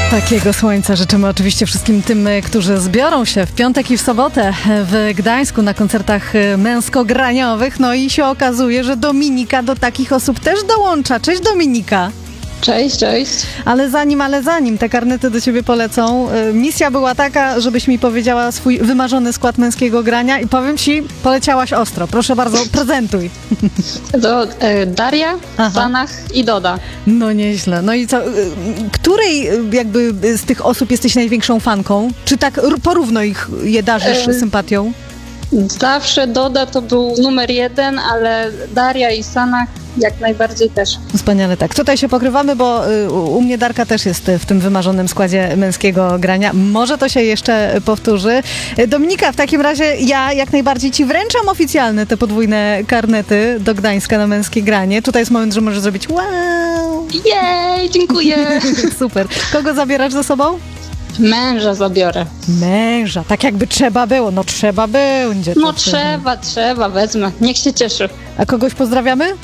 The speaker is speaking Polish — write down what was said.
Takiego słońca życzymy oczywiście wszystkim tym, którzy zbiorą się w piątek i w sobotę w Gdańsku na koncertach męskograniowych. No i się okazuje, że Dominika do takich osób też dołącza. Cześć Dominika! Cześć, cześć. Ale zanim te karnety do ciebie polecą, misja była taka, żebyś mi powiedziała swój wymarzony skład męskiego grania i powiem ci, poleciałaś ostro. Proszę bardzo, prezentuj. Daria, Sanach i Doda. No nieźle. No i co, której jakby z tych osób jesteś największą fanką? Czy tak porówno je darzysz sympatią? Zawsze Doda to był numer 1, ale Daria i Sanach jak najbardziej też. Wspaniale, tak. Tutaj się pokrywamy, bo u mnie Darka też jest w tym wymarzonym składzie męskiego grania. Może to się jeszcze powtórzy. Dominika, w takim razie ja jak najbardziej ci wręczam oficjalne te podwójne karnety do Gdańska na męskie granie. Tutaj jest moment, że możesz zrobić wow! Jej, dziękuję! Super. Kogo zabierasz ze sobą? Męża zabiorę. Męża, tak jakby trzeba było. No trzeba będzie. No trzeba, wezmę. Niech się cieszy. A kogoś pozdrawiamy?